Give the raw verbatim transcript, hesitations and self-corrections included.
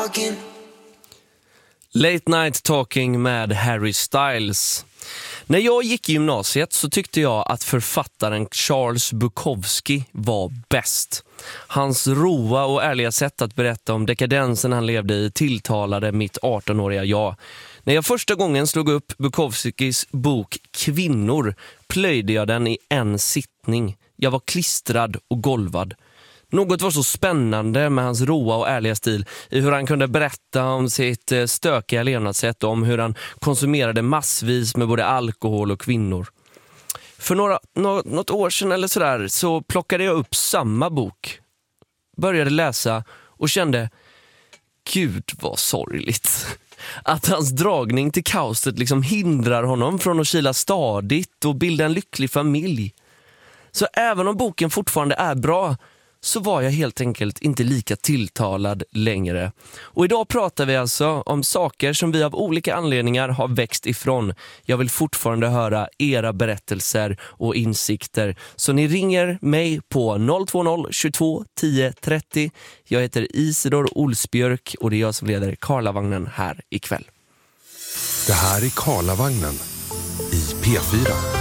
Late Night Talking med Harry Styles. När jag gick i gymnasiet så tyckte jag att författaren Charles Bukowski var bäst. Hans roa och ärliga sätt att berätta om dekadensen han levde i tilltalade mitt arton-åriga jag. När jag första gången slog upp Bukowskis bok Kvinnor plöjde jag den i en sittning. Jag var klistrad och golvad. Något var så spännande med hans roa och ärliga stil i hur han kunde berätta om sitt stökiga levnadssätt och om hur han konsumerade massvis med både alkohol och kvinnor. För några, nå, något år sedan eller sådär så plockade jag upp samma bok, började läsa och kände, gud vad sorgligt. Att hans dragning till kaoset liksom hindrar honom från att kila stadigt och bilda en lycklig familj. Så även om boken fortfarande är bra så var jag helt enkelt inte lika tilltalad längre. Och idag pratar vi alltså om saker som vi av olika anledningar har växt ifrån. Jag vill fortfarande höra era berättelser och insikter. Så ni ringer mig på noll två noll tjugotvå tio trettio. Jag heter Isidor Olsbjörk och det är jag som leder Karlavagnen här ikväll. Det här är Karlavagnen i P fyra.